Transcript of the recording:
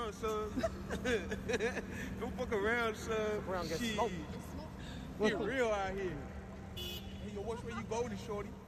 around, son. Don't fuck around, son. Around, get Shit. smoked. Get real out here. Hey, yo, watch where you going, shorty.